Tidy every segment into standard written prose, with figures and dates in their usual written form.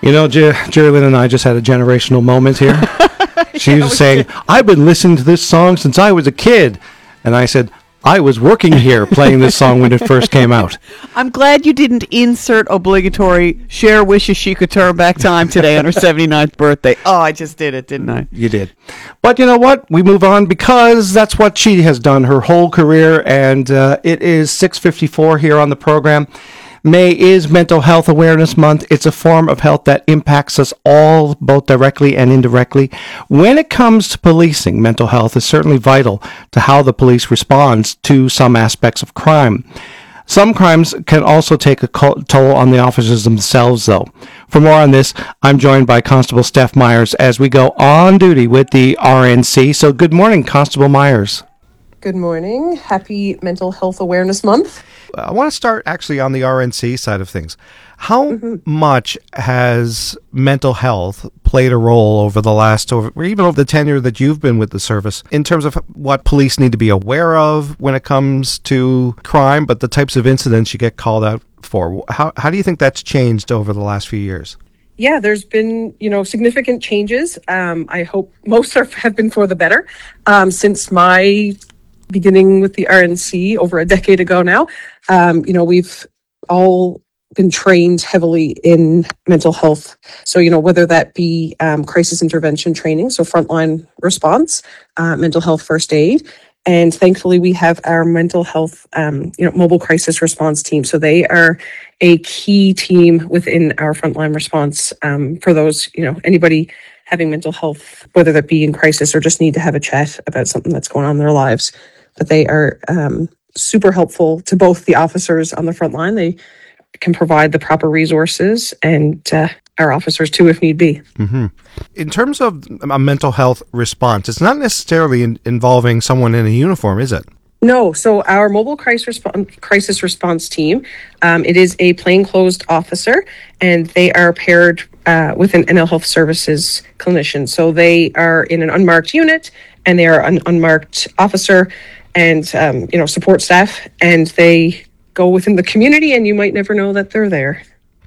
You know, Jerry Lynn and I just had a generational moment here. She was saying, I've been listening to this song since I was a kid. And I said, I was working here playing this song when it first came out. I'm glad you didn't insert obligatory Cher wishes she could turn back time today on her 79th birthday. Oh, I just did it, didn't I? You did. But you know what? We move on because that's what she has done her whole career. And it is 6:54 here on the program. May is Mental Health Awareness Month. It's a form of health that impacts us all, both directly and indirectly. When it comes to policing, mental health is certainly vital to how the police responds to some aspects of crime. Some crimes can also take a toll on the officers themselves, though. For more on this, I'm joined by Constable Steph Myers as we go on duty with the RNC. So good morning, Constable Myers. Good morning. Happy Mental Health Awareness Month. I want to start actually on the RNC side of things. How much has mental health played a role over the last, or even over the tenure that you've been with the service, in terms of what police need to be aware of when it comes to crime, but the types of incidents you get called out for? How do you think that's changed over the last few years? Yeah, there's been, significant changes. I hope most have been for the better. Since my beginning with the RNC over a decade ago now, we've all been trained heavily in mental health. So, whether that be crisis intervention training, so frontline response, mental health first aid, and thankfully we have our mental health, mobile crisis response team. So they are a key team within our frontline response for those, anybody having mental health, whether that be in crisis or just need to have a chat about something that's going on in their lives. But they are super helpful to both the officers on the front line. They can provide the proper resources and our officers too, if need be. Mm-hmm. In terms of a mental health response, it's not necessarily involving someone in a uniform, is it? No. So our mobile crisis response team, it is a plainclothes officer, and they are paired with an NL Health Services clinician. So they are in an unmarked unit, and they are an unmarked officer and support staff, and they go within the community, and you might never know that they're there.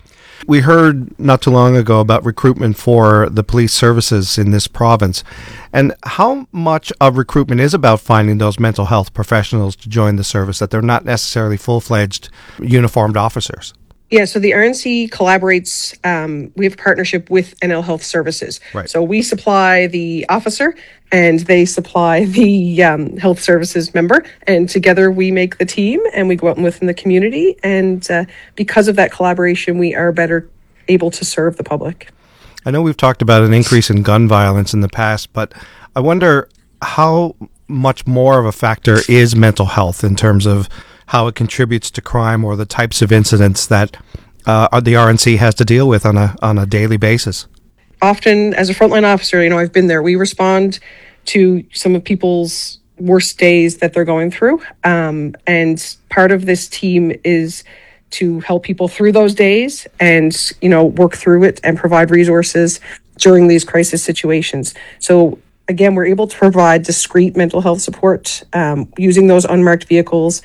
We heard not too long ago about recruitment for the police services in this province, and how much of recruitment is about finding those mental health professionals to join the service, that they're not necessarily full-fledged uniformed officers. Yeah, so the RNC collaborates, we have a partnership with NL Health Services. Right. So we supply the officer and they supply the health services member, and together we make the team and we go out within the community, and because of that collaboration we are better able to serve the public. I know we've talked about an increase in gun violence in the past, but I wonder how much more of a factor is mental health in terms of how it contributes to crime or the types of incidents that the RNC has to deal with on a daily basis. Often, as a frontline officer, I've been there. We respond to some of people's worst days that they're going through. And part of this team is to help people through those days and, work through it and provide resources during these crisis situations. So again, we're able to provide discreet mental health support using those unmarked vehicles,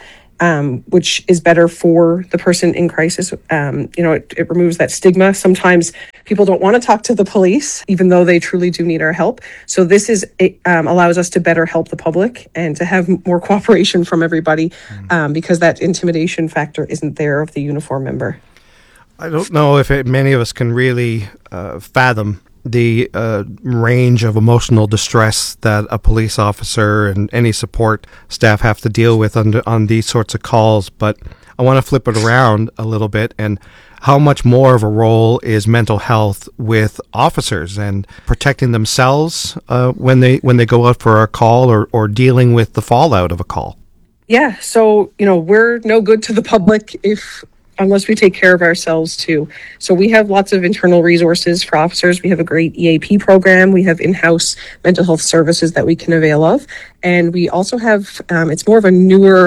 which is better for the person in crisis. It removes that stigma. Sometimes people don't want to talk to the police, even though they truly do need our help. So this allows us to better help the public and to have more cooperation from everybody, because that intimidation factor isn't there of the uniform member. I don't know if many of us can really fathom the range of emotional distress that a police officer and any support staff have to deal with on these sorts of calls, but I want to flip it around a little bit. And how much more of a role is mental health with officers and protecting themselves when they go out for a call or dealing with the fallout of a call? Yeah, so we're no good to the public unless we take care of ourselves too. So we have lots of internal resources for officers. We have a great EAP program. We have in-house mental health services that we can avail of. And we also have, it's more of a newer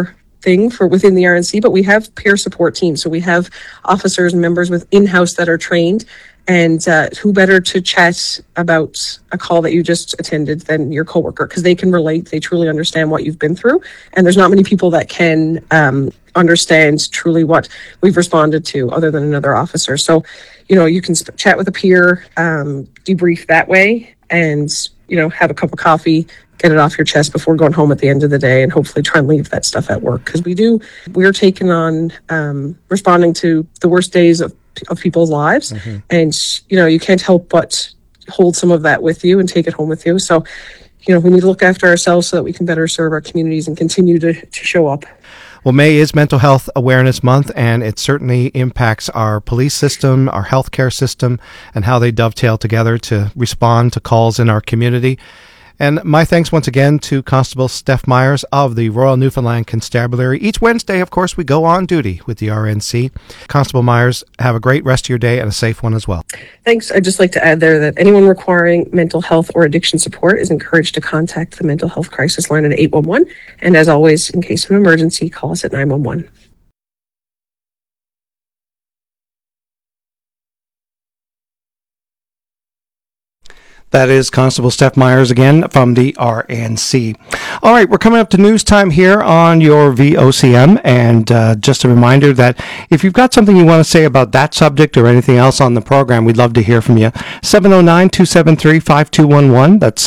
thing for within the RNC, but we have peer support teams. So we have officers and members with in-house that are trained, and who better to chat about a call that you just attended than your coworker, because they can relate, they truly understand what you've been through, and there's not many people that can understand truly what we've responded to other than another officer. So, you can chat with a peer, debrief that way, and, have a cup of coffee, get it off your chest before going home at the end of the day, and hopefully try and leave that stuff at work. Because we're taking on responding to the worst days of people's lives. Mm-hmm. And, you can't help but hold some of that with you and take it home with you. So, we need to look after ourselves so that we can better serve our communities and continue to show up. Well, May is Mental Health Awareness Month, and it certainly impacts our police system, our healthcare system, and how they dovetail together to respond to calls in our community. And my thanks once again to Constable Steph Myers of the Royal Newfoundland Constabulary. Each Wednesday, of course, we go on duty with the RNC. Constable Myers, have a great rest of your day and a safe one as well. Thanks. I'd just like to add there that anyone requiring mental health or addiction support is encouraged to contact the Mental Health Crisis Line at 811. And as always, in case of an emergency, call us at 911. That is Constable Steph Myers again from the RNC. All right, we're coming up to news time here on your VOCM, and just a reminder that if you've got something you want to say about that subject or anything else on the program, we'd love to hear from you. 709-273-5211. That's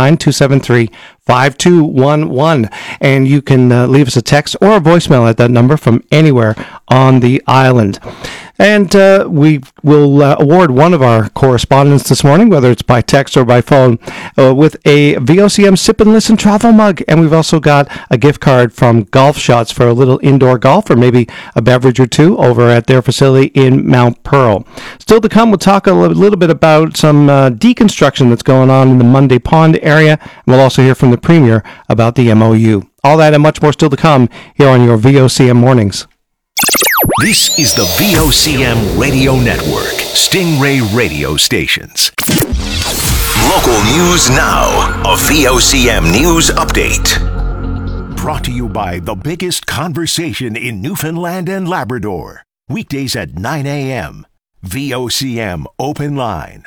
709-273-5211. And you can leave us a text or a voicemail at that number from anywhere on the island. And we will award one of our correspondents this morning, whether it's by text or by phone, with a VOCM Sip and Listen travel mug. And we've also got a gift card from Golf Shots for a little indoor golf or maybe a beverage or two over at their facility in Mount Pearl. Still to come, we'll talk a little bit about some deconstruction that's going on in the Monday Pond area. And we'll also hear from the Premier about the MOU. All that and much more still to come here on your VOCM Mornings. This is the VOCM Radio Network, Stingray Radio Stations. Local news now, a VOCM News Update. Brought to you by the biggest conversation in Newfoundland and Labrador. Weekdays at 9 a.m. VOCM Open Line.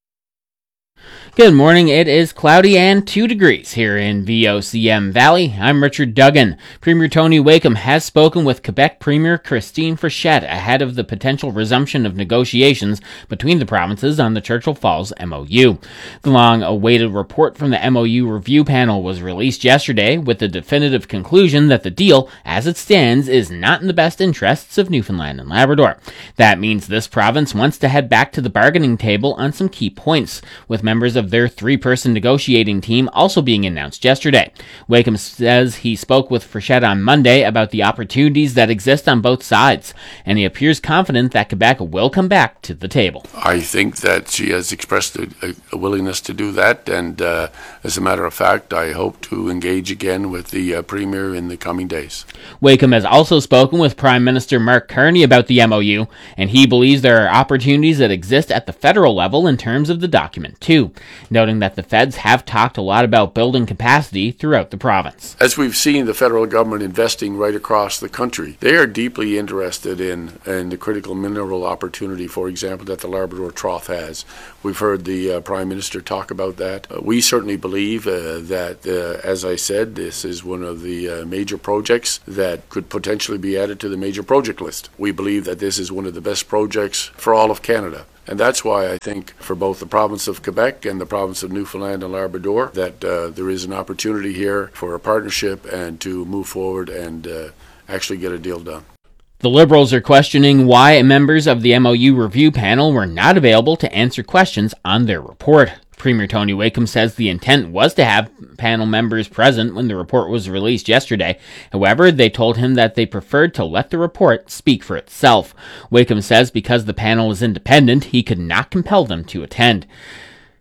Good morning. It is cloudy and 2 degrees here in VOCM Valley. I'm Richard Duggan. Premier Tony Wakeham has spoken with Quebec Premier Christine Frechette ahead of the potential resumption of negotiations between the provinces on the Churchill Falls MOU. The long-awaited report from the MOU review panel was released yesterday with the definitive conclusion that the deal, as it stands, is not in the best interests of Newfoundland and Labrador. That means this province wants to head back to the bargaining table on some key points, with members of their 3-person negotiating team also being announced yesterday. Wakeham says he spoke with Frechette on Monday about the opportunities that exist on both sides, and he appears confident that Quebec will come back to the table. I think that she has expressed a willingness to do that, and as a matter of fact, I hope to engage again with the Premier in the coming days. Wakeham has also spoken with Prime Minister Mark Carney about the MOU, and he believes there are opportunities that exist at the federal level in terms of the document too, noting that the feds have talked a lot about building capacity throughout the province. As we've seen the federal government investing right across the country, they are deeply interested in the critical mineral opportunity, for example, that the Labrador Trough has. We've heard the Prime Minister talk about that. We certainly believe that, as I said, this is one of the major projects that could potentially be added to the major project list. We believe that this is one of the best projects for all of Canada. And that's why I think for both the province of Quebec and the province of Newfoundland and Labrador that there is an opportunity here for a partnership and to move forward and actually get a deal done. The Liberals are questioning why members of the MOU review panel were not available to answer questions on their report. Premier Tony Wakeham says the intent was to have panel members present when the report was released yesterday. However, they told him that they preferred to let the report speak for itself. Wakeham says because the panel is independent, he could not compel them to attend.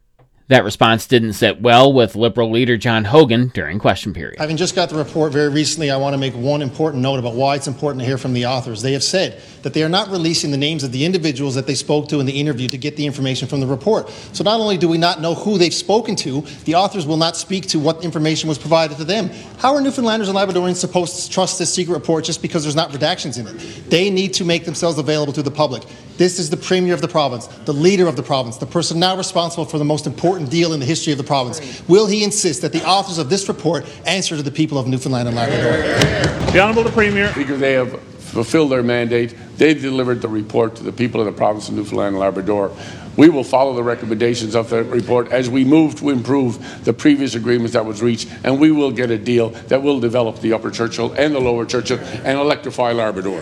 That response didn't sit well with Liberal leader John Hogan during question period. Having just got the report very recently, I want to make one important note about why it's important to hear from the authors. They have said that they are not releasing the names of the individuals that they spoke to in the interview to get the information from the report. So not only do we not know who they've spoken to, the authors will not speak to what information was provided to them. How are Newfoundlanders and Labradorians supposed to trust this secret report just because there's not redactions in it? They need to make themselves available to the public. This is the Premier of the province, the leader of the province, the person now responsible for the most important deal in the history of the province. Will he insist that the authors of this report answer to the people of Newfoundland and Labrador? The Honourable the Premier. Because they have fulfilled their mandate, they've delivered the report to the people of the province of Newfoundland and Labrador. We will follow the recommendations of that report as we move to improve the previous agreements that was reached, and we will get a deal that will develop the Upper Churchill and the Lower Churchill and electrify Labrador.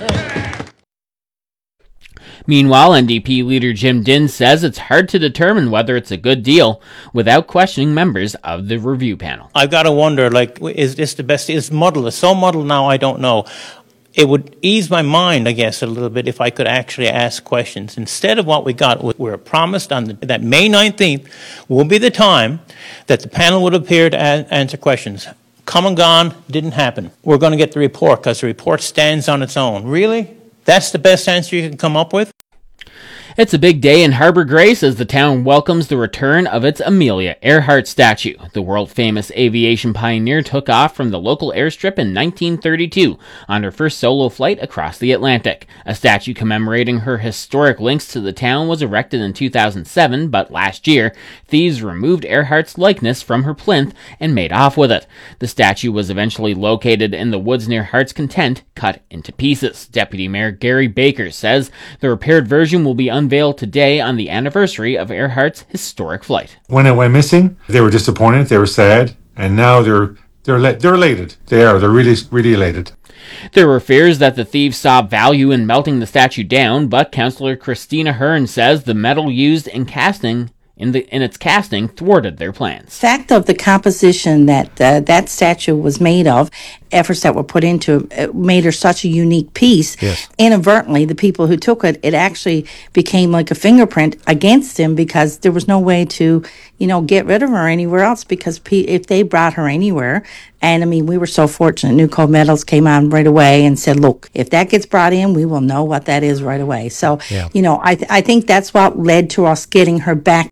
Meanwhile, NDP leader Jim Dinn says it's hard to determine whether it's a good deal without questioning members of the review panel. I've got to wonder, is this the best? It's muddled. It's so muddled now, I don't know. It would ease my mind, I guess, a little bit if I could actually ask questions. Instead of what we got, we were promised that May 19th will be the time that the panel would appear to answer questions. Come and gone, didn't happen. We're going to get the report because the report stands on its own. Really? That's the best answer you can come up with? It's a big day in Harbour Grace as the town welcomes the return of its Amelia Earhart statue. The world-famous aviation pioneer took off from the local airstrip in 1932 on her first solo flight across the Atlantic. A statue commemorating her historic links to the town was erected in 2007, but last year, thieves removed Earhart's likeness from her plinth and made off with it. The statue was eventually located in the woods near Heart's Content, cut into pieces. Deputy Mayor Gary Baker says the repaired version will be unveiled today on the anniversary of Earhart's historic flight. When it went missing, they were disappointed, they were sad, and now they're elated. They're really elated. There were fears that the thieves saw value in melting the statue down, but Councillor Christina Hearn says the metal used in its casting thwarted their plans. Fact of the composition that that statue was made of, efforts that were put into it, made her such a unique piece. Yes. Inadvertently, the people who took it actually became like a fingerprint against him because there was no way to, get rid of her anywhere else because if they brought her anywhere, and I mean, we were so fortunate. Newco Metals came on right away and said, look, if that gets brought in, we will know what that is right away. So, yeah. I think that's what led to us getting her back.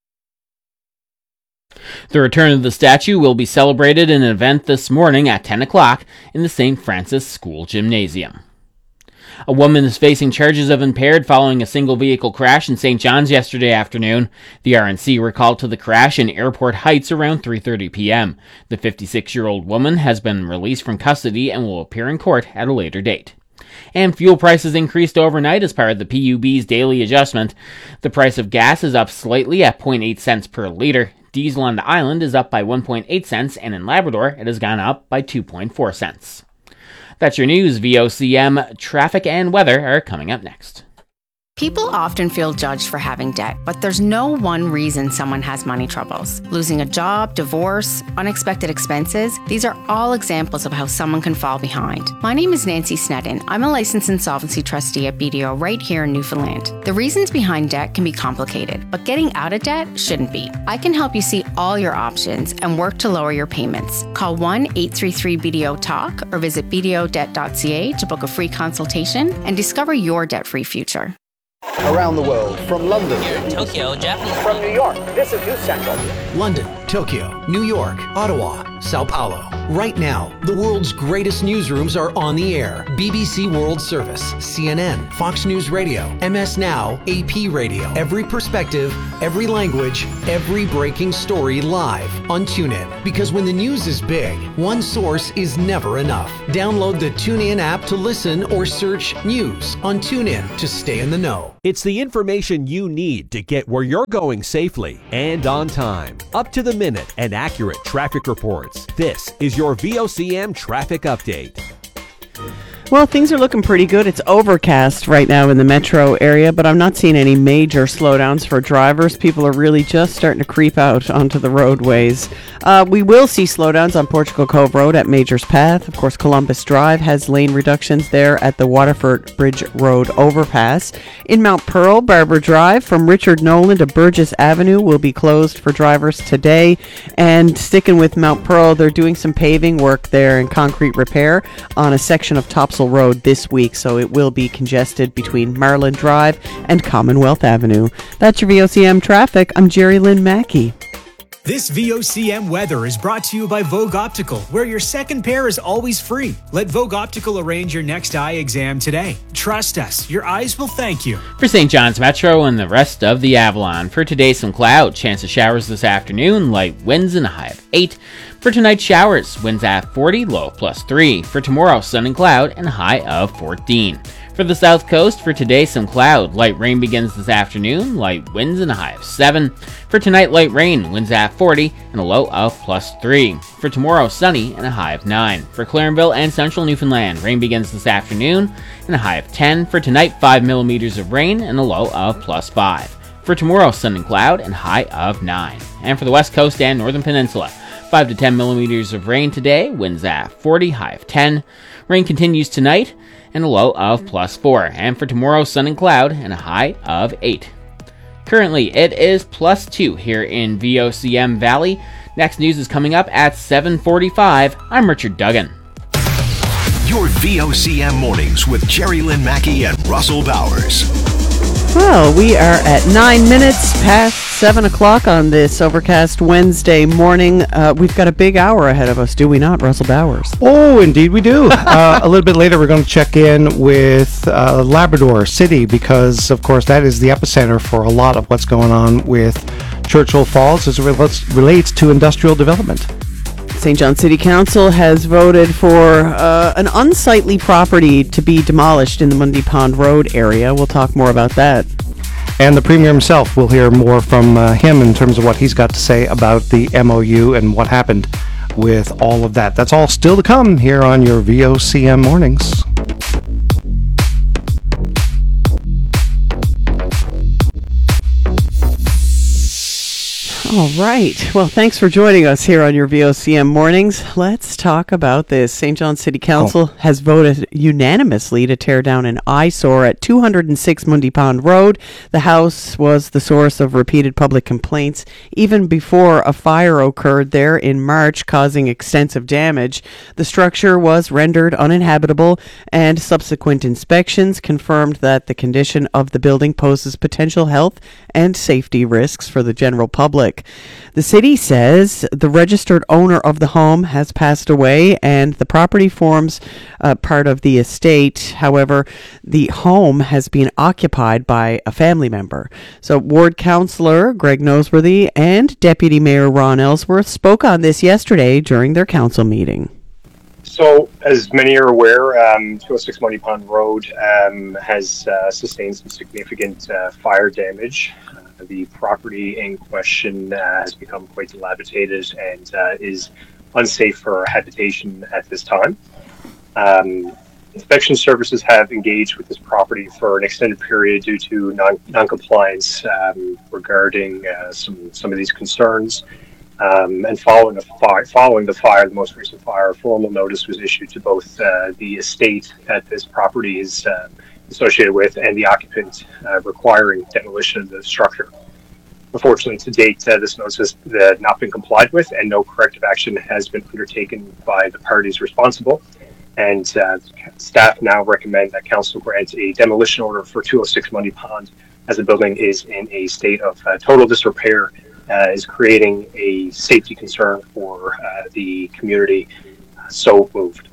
The return of the statue will be celebrated in an event this morning at 10 o'clock in the St. Francis School Gymnasium. A woman is facing charges of impaired following a single vehicle crash in St. John's yesterday afternoon. The RNC were called to the crash in Airport Heights around 3:30 p.m. The 56-year-old woman has been released from custody and will appear in court at a later date. And fuel prices increased overnight as part of the PUB's daily adjustment. The price of gas is up slightly at 0.8 cents per litre. Diesel on the island is up by 1.8 cents, and in Labrador, it has gone up by 2.4 cents. That's your news. VOCM traffic and weather are coming up next. People often feel judged for having debt, but there's no one reason someone has money troubles. Losing a job, divorce, unexpected expenses, these are all examples of how someone can fall behind. My name is Nancy Sneddon. I'm a licensed insolvency trustee at BDO right here in Newfoundland. The reasons behind debt can be complicated, but getting out of debt shouldn't be. I can help you see all your options and work to lower your payments. Call 1-833-BDO-TALK or visit bdodebt.ca to book a free consultation and discover your debt-free future. Around the world, from London, Tokyo, Japan, from New York, this is News Central. London, Tokyo, New York, Ottawa, Sao Paulo. Right now, the world's greatest newsrooms are on the air. BBC World Service, CNN, Fox News Radio, MS Now, AP Radio. Every perspective, every language, every breaking story live on TuneIn. Because when the news is big, one source is never enough. Download the TuneIn app to listen or search news on TuneIn to stay in the know. It's the information you need to get where you're going safely and on time. Up to the minute and accurate traffic reports. This is your VOCM Traffic Update. Well, things are looking pretty good. It's overcast right now in the metro area, but I'm not seeing any major slowdowns for drivers. People are really just starting to creep out onto the roadways. We will see slowdowns on Portugal Cove Road at Major's Path. Of course, Columbus Drive has lane reductions there at the Waterford Bridge Road overpass. In Mount Pearl, Barber Drive from Richard Nolan to Burgess Avenue will be closed for drivers today. And sticking with Mount Pearl, they're doing some paving work there and concrete repair on a section of Topsail Road this week, so it will be congested between Marlin Drive and Commonwealth Avenue. That's your VOCM traffic. I'm Jerry Lynn Mackey. This VOCM weather is brought to you by Vogue Optical, where your second pair is always free. Let Vogue Optical arrange your next eye exam today. Trust us, your eyes will thank you. For St. John's Metro and the rest of the Avalon, for today some cloud, chance of showers this afternoon, light winds and a high of 8. For tonight, showers, winds at 40, low +3. For tomorrow, sun and cloud and a high of 14. For the south coast, for today, some cloud. Light rain begins this afternoon, light winds and a high of 7. For tonight, light rain, winds at 40 and a low of +3. For tomorrow, sunny and a high of 9. For Clarenville and central Newfoundland, rain begins this afternoon and a high of 10. For tonight, 5 millimeters of rain and a low of +5. For tomorrow, sun and cloud and high of 9. And for the west coast and northern peninsula, 5 to 10 millimeters of rain today, winds at 40, high of 10. Rain continues tonight and a low of +4. And for tomorrow, sun and cloud and a high of 8. Currently, it is +2 here in VOCM Valley. Next news is coming up at 7:45. I'm Richard Duggan. Your VOCM mornings with Jerry Lynn Mackey and Russell Bowers. Well, we are at 9 minutes past 7 o'clock on this overcast Wednesday morning. We've got a big hour ahead of us, do we not, Russell Bowers? Oh, indeed we do. A little bit later, we're going to check in with Labrador City because, of course, that is the epicenter for a lot of what's going on with Churchill Falls as it relates to industrial development. St. John City Council has voted for an unsightly property to be demolished in the Mundy Pond Road area. We'll talk more about that. And the Premier himself, we'll hear more from him in terms of what he's got to say about the MOU and what happened with all of that. That's all still to come here on your VOCM mornings. All right. Well, thanks for joining us here on your VOCM mornings. Let's talk about this. St. John City Council has voted unanimously to tear down an eyesore at 206 Mundy Pond Road. The house was the source of repeated public complaints even before a fire occurred there in March, causing extensive damage. The structure was rendered uninhabitable, and subsequent inspections confirmed that the condition of the building poses potential health and safety risks for the general public. The city says the registered owner of the home has passed away and the property forms part of the estate. However, the home has been occupied by a family member. So Ward Councillor Greg Noseworthy and Deputy Mayor Ron Ellsworth spoke on this yesterday during their council meeting. So, as many are aware, 206 Mundy Pond Road has sustained some significant fire damage. The property in question has become quite dilapidated and is unsafe for habitation at this time. Inspection services have engaged with this property for an extended period due to non-compliance regarding some of these concerns. And following the fire, the most recent fire, a formal notice was issued to both the estate that this property is associated with and the occupant requiring demolition of the structure. Unfortunately, to date, this notice has not been complied with and no corrective action has been undertaken by the parties responsible. And staff now recommend that council grant a demolition order for 206 Mundy Pond as the building is in a state of total disrepair, is creating a safety concern for the community. So moved.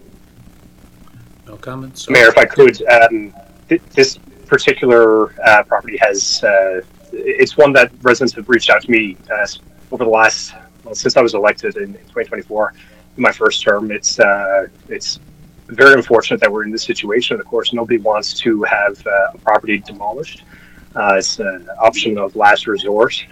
No comments? Mayor, if I could, this particular property has, it's one that residents have reached out to me over the last, since I was elected in 2024, in my first term. It's very unfortunate that we're in this situation. Of course, nobody wants to have a property demolished. It's an option of last resort.